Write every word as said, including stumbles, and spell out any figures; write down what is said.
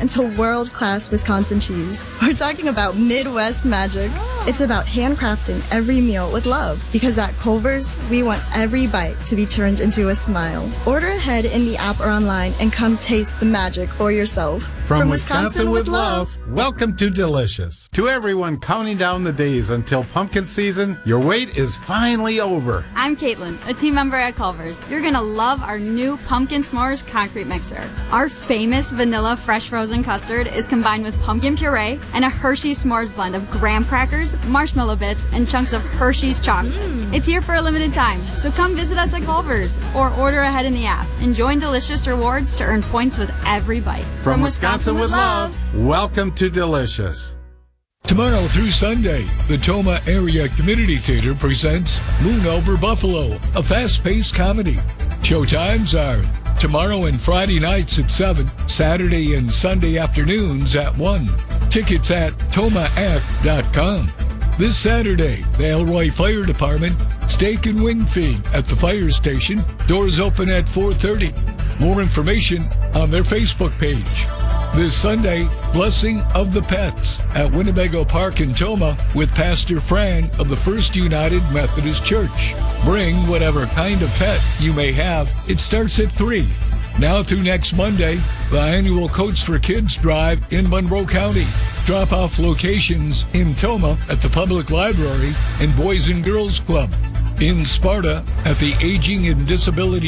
into world-class Wisconsin cheese. We're talking about Midwest magic. It's about handcrafting every meal with love, because at Culver's, we want every bite to be turned into a smile. Order ahead in the app or online and come taste the magic for yourself. From, From Wisconsin, Wisconsin with love, welcome to Delicious. To everyone counting down the days until pumpkin season, your wait is finally over. I'm Caitlin, a team member at Culver's. You're going to love our new Pumpkin S'mores concrete mixer. Our famous vanilla fresh frozen custard is combined with pumpkin puree and a Hershey's S'mores blend of graham crackers, marshmallow bits, and chunks of Hershey's chocolate. Mm. It's here for a limited time, so come visit us at Culver's or order ahead in the app and join Delicious Rewards to earn points with every bite. From, From Wisconsin, Wisconsin with love, welcome to Delicious. Tomorrow through Sunday, the Toma Area Community Theater presents Moon Over Buffalo, a fast-paced comedy. Showtimes are tomorrow and Friday nights at seven, Saturday and Sunday afternoons at one. Tickets at tomac dot com. This Saturday, the Elroy Fire Department steak and wing feed at the fire station. Doors open at four thirty. More information on their Facebook page. This Sunday, Blessing of the Pets at Winnebago Park in Toma with Pastor Fran of the First United Methodist Church. Bring whatever kind of pet you may have. It starts at three. Now through next Monday, the annual Coats for Kids drive in Monroe County. Drop-off locations in Toma at the Public Library and Boys and Girls Club. In Sparta at the Aging and Disability